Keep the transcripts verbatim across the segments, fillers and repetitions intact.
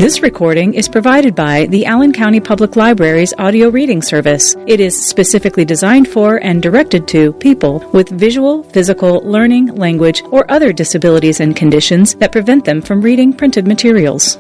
This recording is provided by the Allen County Public Library's audio reading service. It is specifically designed for and directed to people with visual, physical, learning, language, or other disabilities and conditions that prevent them from reading printed materials.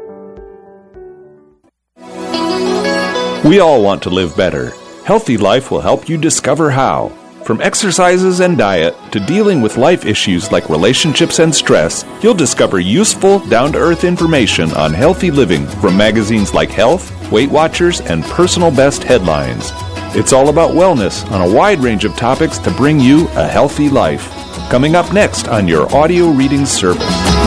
We all want to live better. Healthy Life will help you discover how. From exercises and diet to dealing with life issues like relationships and stress, you'll discover useful, down-to-earth information on healthy living from magazines like Health, Weight Watchers, and Personal Best headlines. It's all about wellness on a wide range of topics to bring you a healthy life. Coming up next on your audio reading service.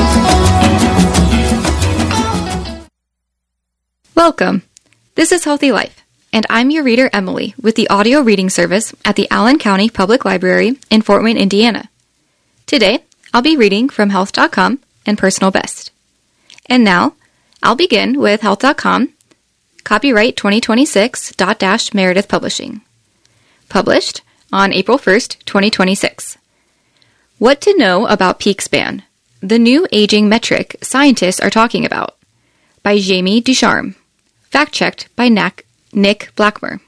Welcome. This is Healthy Life, and I'm your reader, Emily, with the audio reading service at the Allen County Public Library in Fort Wayne, Indiana. Today, I'll be reading from Health dot com and Personal Best. And now, I'll begin with Health dot com, copyright twenty twenty-six, dot dash Meredith Publishing. Published on April first, twenty twenty-six. What to know about peak span, the new aging metric scientists are talking about, by Jamie Ducharme. Fact-checked by Nick Blackmer.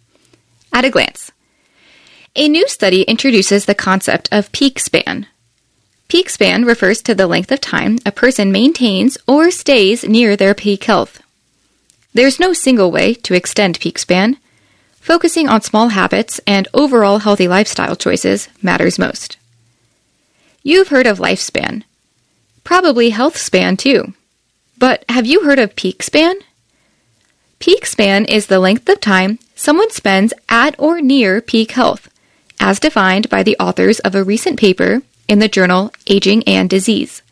At a glance, a new study introduces the concept of peak span. Peak span refers to the length of time a person maintains or stays near their peak health. There's no single way to extend peak span. Focusing on small habits and overall healthy lifestyle choices matters most. You've heard of lifespan. Probably health span too. But have you heard of peak span? Peak span is the length of time someone spends at or near peak health, as defined by the authors of a recent paper in the journal Aging and Disease.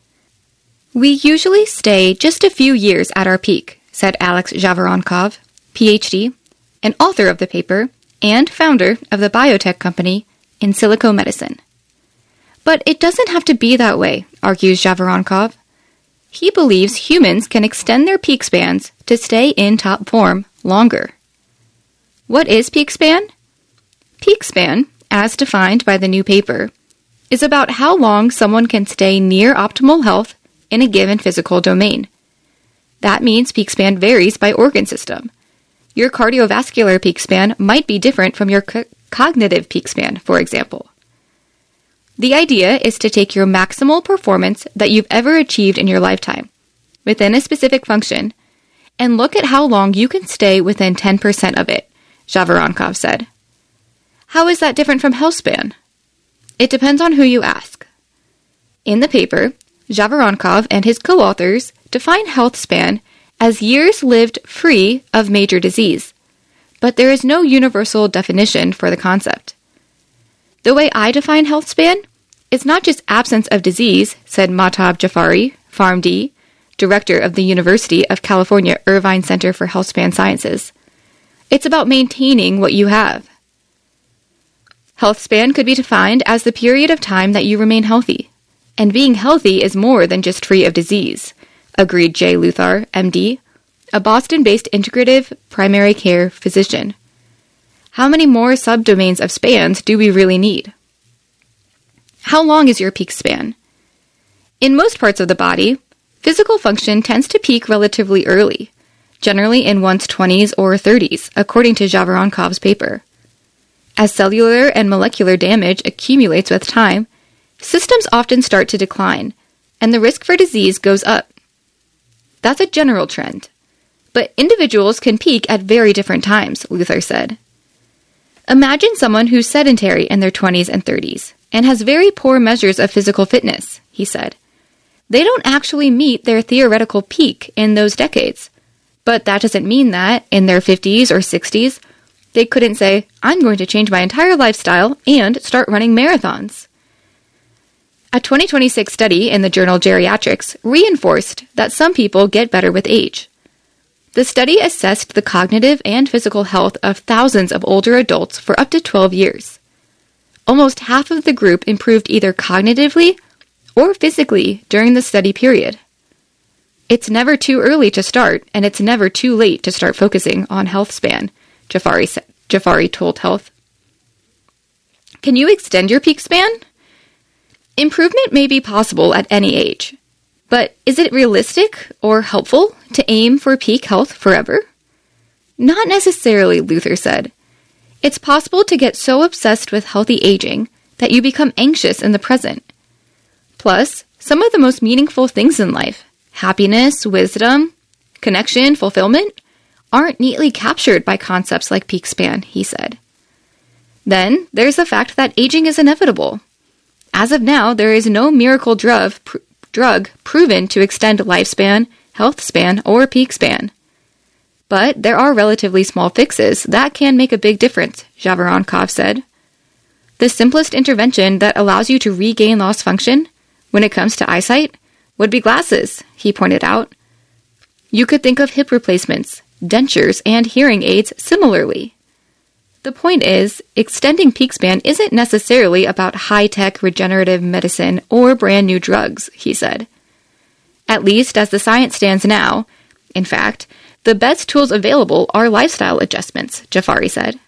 We usually stay just a few years at our peak, said Alex Zhavoronkov, P H D, an author of the paper and founder of the biotech company In Silico Medicine. But it doesn't have to be that way, argues Zhavoronkov. He believes humans can extend their peak spans to stay in top form longer. What is peak span? Peak span, as defined by the new paper, is about how long someone can stay near optimal health in a given physical domain. That means peak span varies by organ system. Your cardiovascular peak span might be different from your co- cognitive peak span, for example. The idea is to take your maximal performance that you've ever achieved in your lifetime, within a specific function, and look at how long you can stay within ten percent of it, Zhavoronkov said. How is that different from health span? It depends on who you ask. In the paper, Zhavoronkov and his co-authors define health span as years lived free of major disease, but there is no universal definition for the concept. The way I define health span is not just absence of disease, said Mahtab Jafari, PharmD, director of the University of California Irvine Center for Healthspan Sciences. It's about maintaining what you have. Health span could be defined as the period of time that you remain healthy, and being healthy is more than just free of disease, agreed Jay Luthar, M D, a Boston-based integrative primary care physician. How many more subdomains of spans do we really need? How long is your peak span? In most parts of the body, physical function tends to peak relatively early, generally in one's twenties or thirties, according to Zhavoronkov's paper. As cellular and molecular damage accumulates with time, systems often start to decline, and the risk for disease goes up. That's a general trend, but individuals can peak at very different times, Luthar said. Imagine someone who's sedentary in their twenties and thirties and has very poor measures of physical fitness, he said. They don't actually meet their theoretical peak in those decades, but that doesn't mean that, in their fifties or sixties, they couldn't say, I'm going to change my entire lifestyle and start running marathons. A twenty twenty-six study in the journal Geriatrics reinforced that some people get better with age. The study assessed the cognitive and physical health of thousands of older adults for up to twelve years. Almost half of the group improved either cognitively or physically during the study period. It's never too early to start, and it's never too late to start focusing on health span, Jafari, sa- Jafari told Health. Can you extend your peak span? Improvement may be possible at any age. But is it realistic or helpful to aim for peak health forever? Not necessarily, Luther said. It's possible to get so obsessed with healthy aging that you become anxious in the present. Plus, some of the most meaningful things in life, happiness, wisdom, connection, fulfillment, aren't neatly captured by concepts like peak span, he said. Then, there's the fact that aging is inevitable. As of now, there is no miracle drug, pr- drug proven to extend lifespan, health span, or peak span. But there are relatively small fixes that can make a big difference, Javeronkov said. The simplest intervention that allows you to regain lost function, when it comes to eyesight, would be glasses, he pointed out. You could think of hip replacements, dentures, and hearing aids similarly. The point is, extending peak span isn't necessarily about high-tech regenerative medicine or brand-new drugs, he said. At least as the science stands now, in fact, the best tools available are lifestyle adjustments, Jafari said.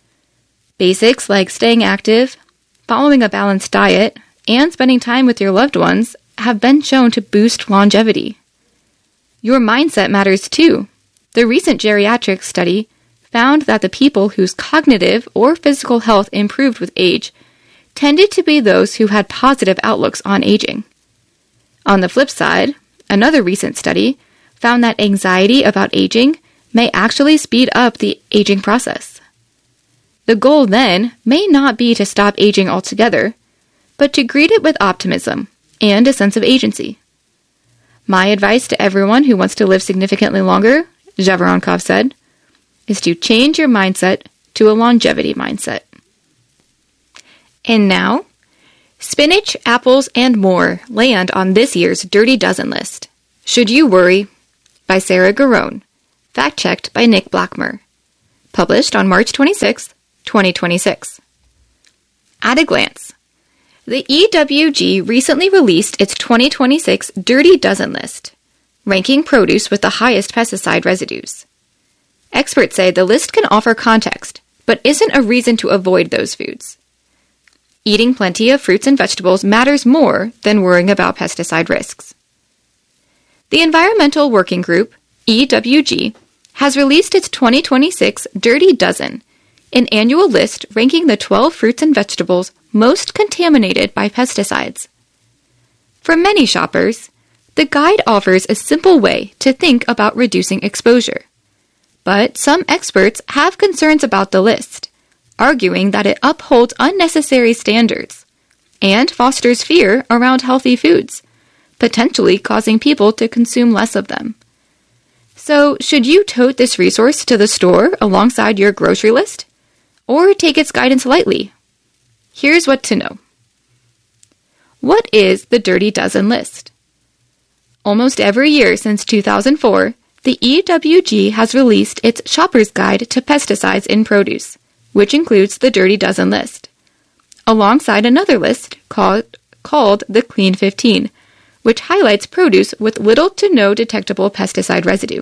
Basics like staying active, following a balanced diet, and spending time with your loved ones have been shown to boost longevity. Your mindset matters too. The recent geriatric study found that the people whose cognitive or physical health improved with age tended to be those who had positive outlooks on aging. On the flip side, another recent study found that anxiety about aging may actually speed up the aging process. The goal then may not be to stop aging altogether, but to greet it with optimism and a sense of agency. My advice to everyone who wants to live significantly longer, Javeronkov said, is to change your mindset to a longevity mindset. And now, spinach, apples, and more land on this year's Dirty Dozen list. Should You Worry? By Sarah Garone, fact-checked by Nick Blackmer. Published on March twenty-sixth, twenty twenty-six. At a glance, the E W G recently released its twenty twenty-six Dirty Dozen list, ranking produce with the highest pesticide residues. Experts say the list can offer context, but isn't a reason to avoid those foods. Eating plenty of fruits and vegetables matters more than worrying about pesticide risks. The Environmental Working Group, E W G, has released its twenty twenty-six Dirty Dozen, an annual list ranking the twelve fruits and vegetables most contaminated by pesticides. For many shoppers, the guide offers a simple way to think about reducing exposure. But some experts have concerns about the list, arguing that it upholds unnecessary standards and fosters fear around healthy foods, potentially causing people to consume less of them. So, should you tote this resource to the store alongside your grocery list, or take its guidance lightly? Here's what to know. What is the Dirty Dozen list? Almost every year since two thousand four, the E W G has released its Shopper's Guide to Pesticides in Produce, which includes the Dirty Dozen list, alongside another list called, called the Clean fifteen, which highlights produce with little to no detectable pesticide residue.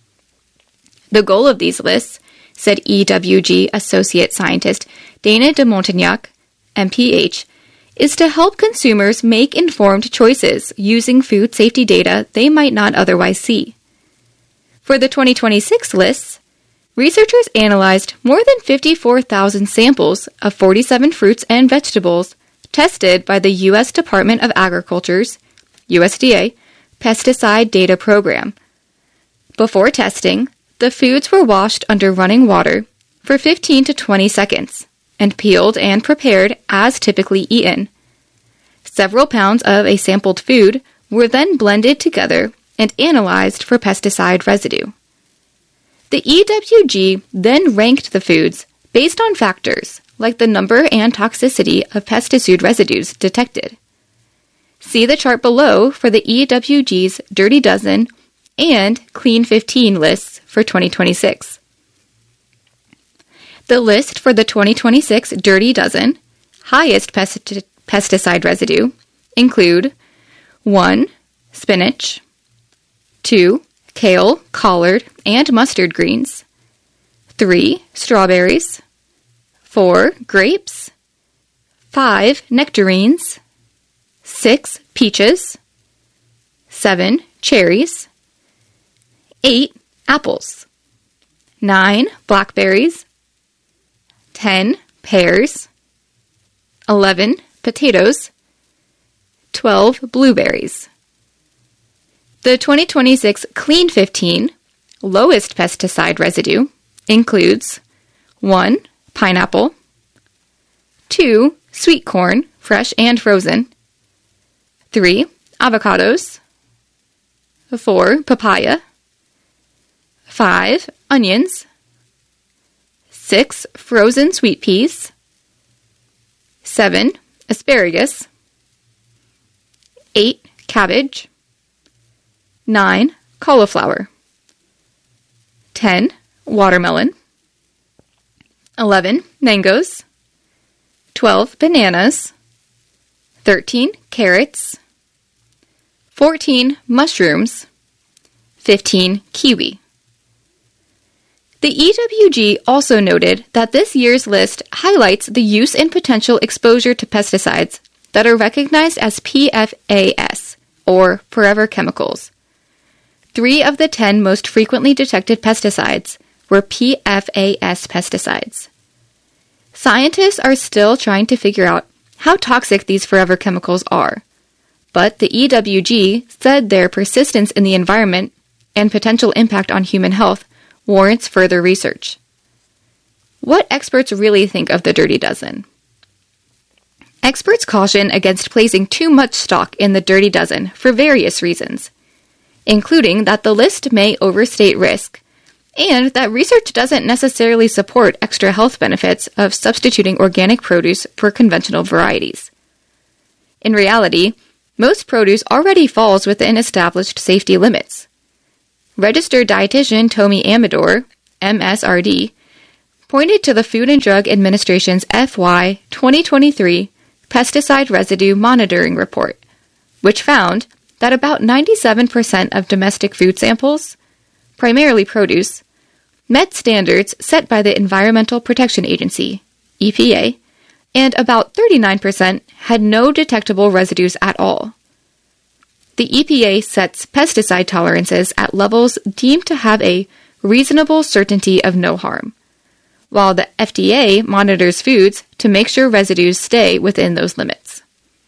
The goal of these lists, said E W G Associate Scientist Dana de Montagnac, M P H, is to help consumers make informed choices using food safety data they might not otherwise see. For the twenty twenty-six lists, researchers analyzed more than fifty-four thousand samples of forty-seven fruits and vegetables tested by the U S Department of Agriculture's, U S D A, Pesticide Data Program. Before testing, the foods were washed under running water for fifteen to twenty seconds and peeled and prepared as typically eaten. Several pounds of a sampled food were then blended together and analyzed for pesticide residue. The E W G then ranked the foods based on factors like the number and toxicity of pesticide residues detected. See the chart below for the E W G's Dirty Dozen and Clean fifteen lists for twenty twenty-six. The list for the twenty twenty-six Dirty Dozen, highest pesti- pesticide residue, include one. Spinach, two. Kale, collard, and mustard greens, three. Strawberries, four. Grapes, five. Nectarines, six. Peaches, seven. Cherries. eight. Apples. nine. Blackberries. ten. Pears. eleven. Potatoes. twelve. Blueberries. The twenty twenty-six Clean fifteen lowest pesticide residue includes one. Pineapple. two. Sweet corn, fresh and frozen. three. Avocados. four. Papaya. five. Onions. six. Frozen sweet peas. seven. Asparagus. eight. Cabbage. nine. Cauliflower. ten. Watermelon. eleven. Mangoes. twelve. Bananas. thirteen. Carrots. fourteen. Mushrooms. fifteen. Kiwi. The E W G also noted that this year's list highlights the use and potential exposure to pesticides that are recognized as P F A S, or forever chemicals. Three of the ten most frequently detected pesticides were P F A S pesticides. Scientists are still trying to figure out how toxic these forever chemicals are, but the E W G said their persistence in the environment and potential impact on human health warrants further research. What experts really think of the Dirty Dozen? Experts caution against placing too much stock in the Dirty Dozen for various reasons, including that the list may overstate risk, and that research doesn't necessarily support extra health benefits of substituting organic produce for conventional varieties. In reality, most produce already falls within established safety limits. Registered dietitian Tomi Amador, M S R D, pointed to the Food and Drug Administration's F Y twenty twenty-three Pesticide Residue Monitoring Report, which found that about ninety-seven percent of domestic food samples, primarily produce, met standards set by the Environmental Protection Agency, E P A, and about thirty-nine percent had no detectable residues at all. The E P A sets pesticide tolerances at levels deemed to have a reasonable certainty of no harm, while the F D A monitors foods to make sure residues stay within those limits.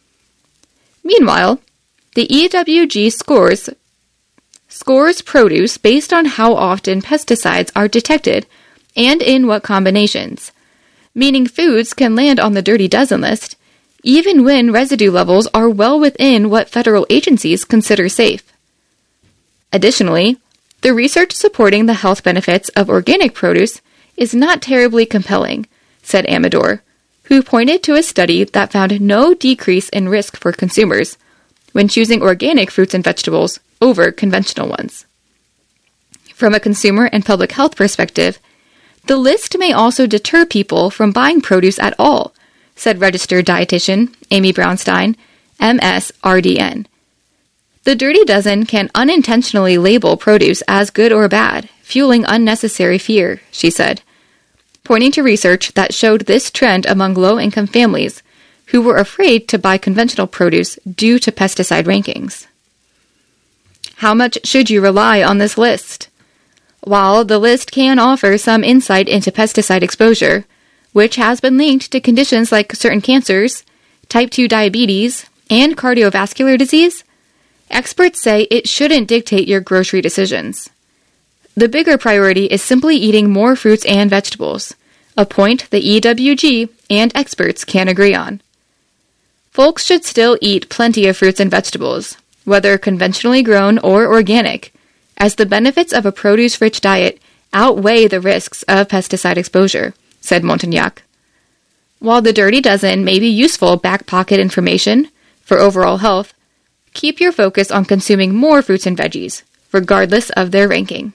Meanwhile, the E W G scores scores produce based on how often pesticides are detected and in what combinations, meaning foods can land on the Dirty Dozen list even when residue levels are well within what federal agencies consider safe. Additionally, the research supporting the health benefits of organic produce is not terribly compelling, said Amador, who pointed to a study that found no decrease in risk for consumers when choosing organic fruits and vegetables over conventional ones. From a consumer and public health perspective, the list may also deter people from buying produce at all, said registered dietitian Amy Brownstein, M S R D N. The Dirty Dozen can unintentionally label produce as good or bad, fueling unnecessary fear, she said, pointing to research that showed this trend among low-income families who were afraid to buy conventional produce due to pesticide rankings. How much should you rely on this list? While the list can offer some insight into pesticide exposure, which has been linked to conditions like certain cancers, type two diabetes, and cardiovascular disease, experts say it shouldn't dictate your grocery decisions. The bigger priority is simply eating more fruits and vegetables, a point the E W G and experts can agree on. Folks should still eat plenty of fruits and vegetables, whether conventionally grown or organic, as the benefits of a produce-rich diet outweigh the risks of pesticide exposure, said Montagnac. While the Dirty Dozen may be useful back pocket information for overall health, keep your focus on consuming more fruits and veggies, regardless of their ranking.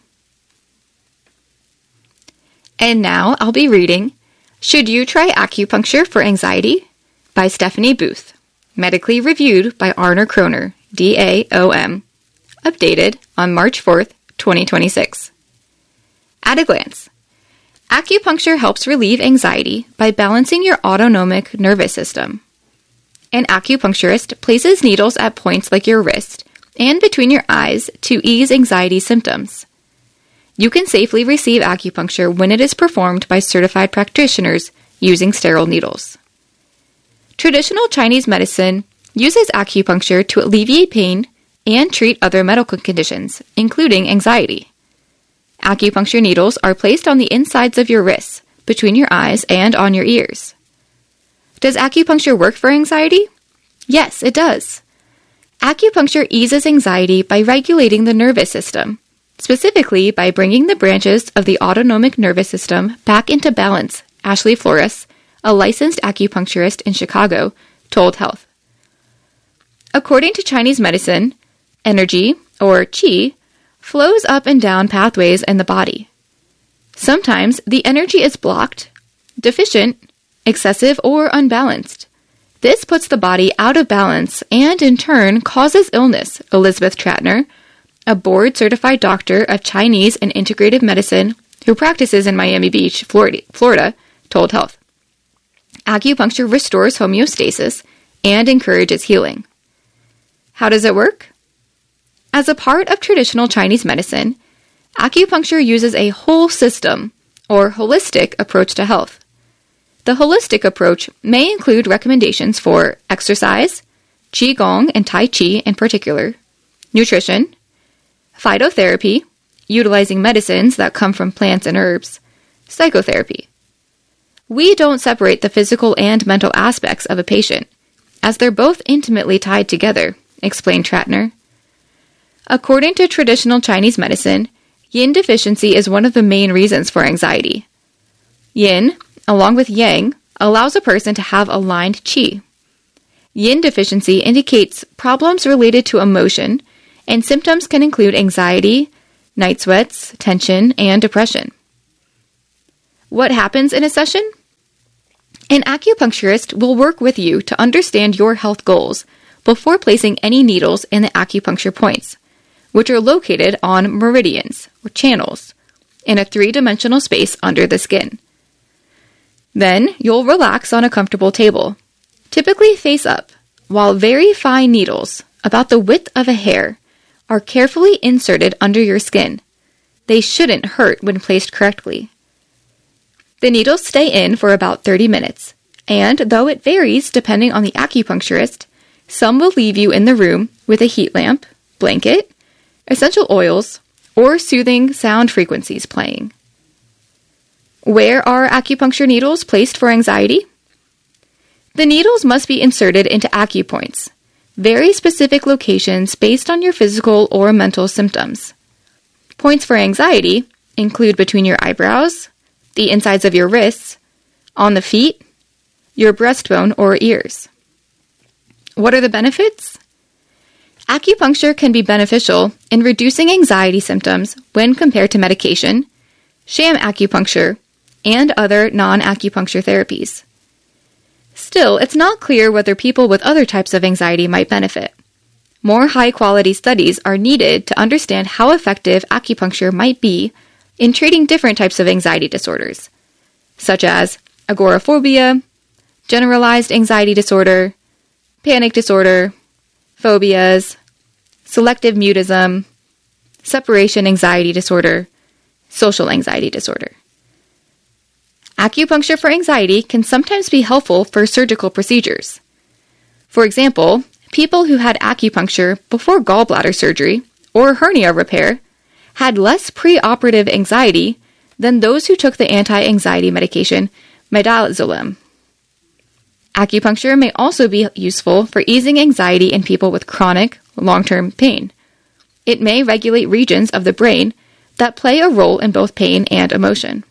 And now I'll be reading Should You Try Acupuncture for Anxiety? By Stephanie Booth, medically reviewed by Arner Kroner, D A O M, updated on March fourth, twenty twenty-six. At a glance, acupuncture helps relieve anxiety by balancing your autonomic nervous system. An acupuncturist places needles at points like your wrist and between your eyes to ease anxiety symptoms. You can safely receive acupuncture when it is performed by certified practitioners using sterile needles. Traditional Chinese medicine uses acupuncture to alleviate pain and treat other medical conditions, including anxiety. Acupuncture needles are placed on the insides of your wrists, between your eyes, and on your ears. Does acupuncture work for anxiety? Yes, it does. Acupuncture eases anxiety by regulating the nervous system, specifically by bringing the branches of the autonomic nervous system back into balance, Ashley Flores, a licensed acupuncturist in Chicago, told Health. According to Chinese medicine, energy, or qi, flows up and down pathways in the body. Sometimes the energy is blocked, deficient, excessive, or unbalanced. This puts the body out of balance and, in turn, causes illness, Elizabeth Tratner, a board-certified doctor of Chinese and integrative medicine who practices in Miami Beach, Florida, Florida, told Health. Acupuncture restores homeostasis and encourages healing. How does it work? As a part of traditional Chinese medicine, acupuncture uses a whole system, or holistic, approach to health. The holistic approach may include recommendations for exercise, Qigong and Tai Chi in particular, nutrition, phytotherapy, utilizing medicines that come from plants and herbs, psychotherapy. We don't separate the physical and mental aspects of a patient, as they're both intimately tied together, explained Tratner. According to traditional Chinese medicine, yin deficiency is one of the main reasons for anxiety. Yin, along with yang, allows a person to have aligned qi. Yin deficiency indicates problems related to emotion, and symptoms can include anxiety, night sweats, tension, and depression. What happens in a session? An acupuncturist will work with you to understand your health goals before placing any needles in the acupuncture points, which are located on meridians, or channels, in a three-dimensional space under the skin. Then, you'll relax on a comfortable table, typically face up, while very fine needles, about the width of a hair, are carefully inserted under your skin. They shouldn't hurt when placed correctly. The needles stay in for about thirty minutes, and though it varies depending on the acupuncturist, some will leave you in the room with a heat lamp, blanket, essential oils, or soothing sound frequencies playing. Where are acupuncture needles placed for anxiety? The needles must be inserted into acupoints, very specific locations based on your physical or mental symptoms. Points for anxiety include between your eyebrows, the insides of your wrists, on the feet, your breastbone or ears. What are the benefits? Acupuncture can be beneficial in reducing anxiety symptoms when compared to medication, sham acupuncture, and other non-acupuncture therapies. Still, it's not clear whether people with other types of anxiety might benefit. More high-quality studies are needed to understand how effective acupuncture might be in treating different types of anxiety disorders, such as agoraphobia, generalized anxiety disorder, panic disorder, phobias, selective mutism, separation anxiety disorder, social anxiety disorder. Acupuncture for anxiety can sometimes be helpful for surgical procedures. For example, people who had acupuncture before gallbladder surgery or hernia repair had less preoperative anxiety than those who took the anti-anxiety medication midazolam. Acupuncture may also be useful for easing anxiety in people with chronic, long-term pain. It may regulate regions of the brain that play a role in both pain and emotion.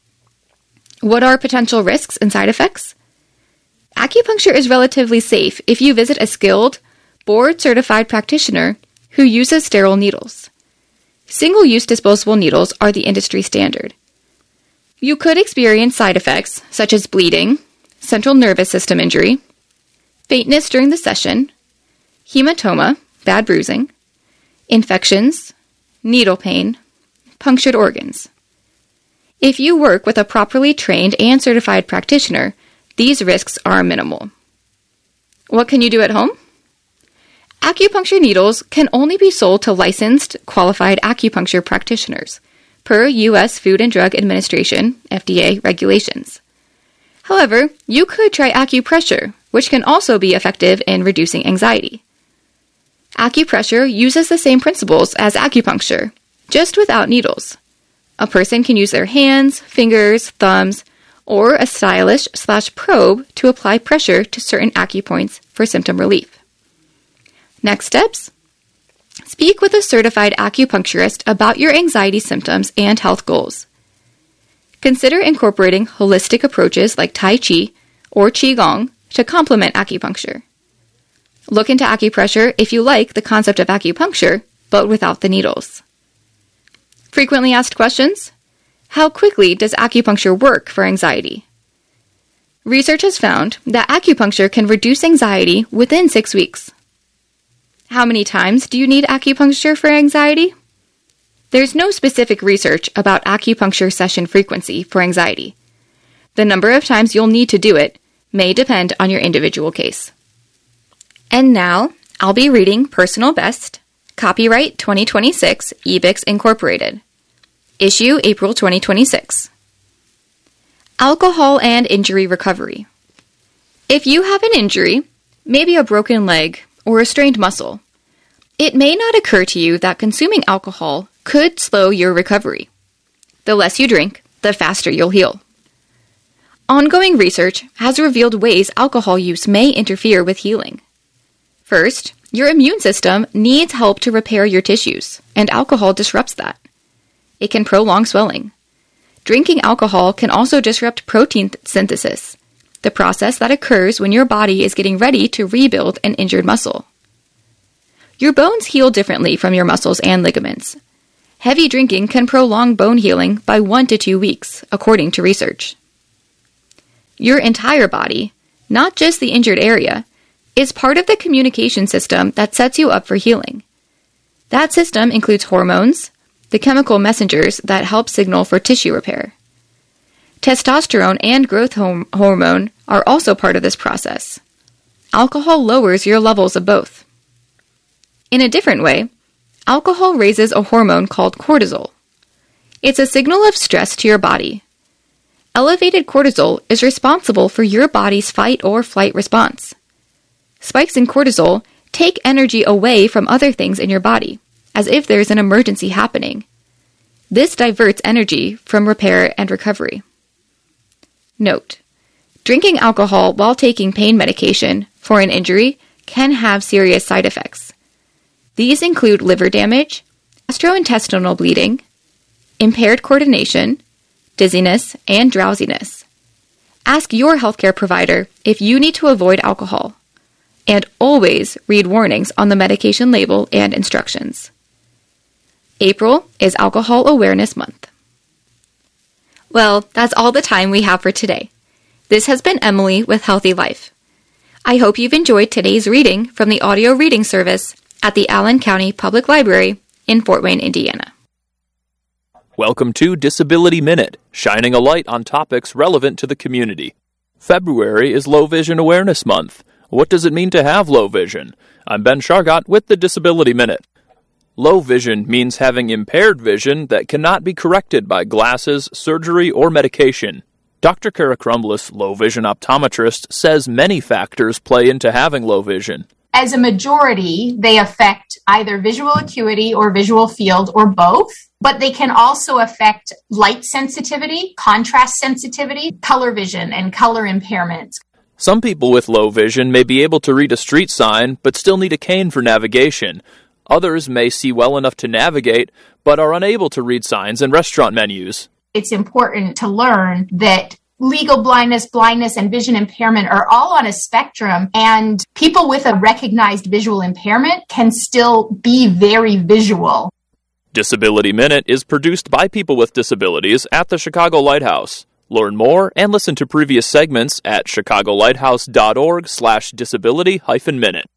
What are potential risks and side effects? Acupuncture is relatively safe if you visit a skilled, board-certified practitioner who uses sterile needles. Single-use disposable needles are the industry standard. You could experience side effects such as bleeding, central nervous system injury, faintness during the session, hematoma, bad bruising, infections, needle pain, punctured organs. If you work with a properly trained and certified practitioner, these risks are minimal. What can you do at home? Acupuncture needles can only be sold to licensed, qualified acupuncture practitioners, per U S Food and Drug Administration, F D A, regulations. However, you could try acupressure, which can also be effective in reducing anxiety. Acupressure uses the same principles as acupuncture, just without needles. A person can use their hands, fingers, thumbs, or a stylish slash probe to apply pressure to certain acupoints for symptom relief. Next steps: speak with a certified acupuncturist about your anxiety symptoms and health goals. Consider incorporating holistic approaches like Tai Chi or Qigong to complement acupuncture. Look into acupressure if you like the concept of acupuncture, but without the needles. Frequently asked questions: how quickly does acupuncture work for anxiety? Research has found that acupuncture can reduce anxiety within six weeks. How many times do you need acupuncture for anxiety? There's no specific research about acupuncture session frequency for anxiety. The number of times you'll need to do it may depend on your individual case. And now, I'll be reading Personal Best, Copyright twenty twenty-six, E B I C S Incorporated. Issue April twenty twenty-six. Alcohol and injury recovery. If you have an injury, maybe a broken leg or a strained muscle, it may not occur to you that consuming alcohol could slow your recovery. The less you drink, the faster you'll heal. Ongoing research has revealed ways alcohol use may interfere with healing. First, your immune system needs help to repair your tissues, and alcohol disrupts that. It can prolong swelling. Drinking alcohol can also disrupt protein th- synthesis, the process that occurs when your body is getting ready to rebuild an injured muscle. Your bones heal differently from your muscles and ligaments. Heavy drinking can prolong bone healing by one to two weeks, according to research. Your entire body, not just the injured area, is part of the communication system that sets you up for healing. That system includes hormones, the chemical messengers that help signal for tissue repair. Testosterone and growth hom- hormone are also part of this process. Alcohol lowers your levels of both. In a different way, alcohol raises a hormone called cortisol. It's a signal of stress to your body. Elevated cortisol is responsible for your body's fight or flight response. Spikes in cortisol take energy away from other things in your body, as if there's an emergency happening. This diverts energy from repair and recovery. Note: drinking alcohol while taking pain medication for an injury can have serious side effects. These include liver damage, gastrointestinal bleeding, impaired coordination, dizziness, and drowsiness. Ask your healthcare provider if you need to avoid alcohol, and always read warnings on the medication label and instructions. April is Alcohol Awareness Month. Well, that's all the time we have for today. This has been Emily with Healthy Life. I hope you've enjoyed today's reading from the audio reading service at the Allen County Public Library in Fort Wayne, Indiana. Welcome to Disability Minute, shining a light on topics relevant to the community. February is Low Vision Awareness Month. What does it mean to have low vision? I'm Ben Shargott with the Disability Minute. Low vision means having impaired vision that cannot be corrected by glasses, surgery, or medication. Doctor Kara Crumblis, low vision optometrist, says many factors play into having low vision. As a majority, they affect either visual acuity or visual field or both, but they can also affect light sensitivity, contrast sensitivity, color vision, and color impairments. Some people with low vision may be able to read a street sign, but still need a cane for navigation. Others may see well enough to navigate, but are unable to read signs and restaurant menus. It's important to learn that legal blindness, blindness, and vision impairment are all on a spectrum, and people with a recognized visual impairment can still be very visual. Disability Minute is produced by people with disabilities at the Chicago Lighthouse. Learn more and listen to previous segments at chicago lighthouse dot org slash disability hyphen minute.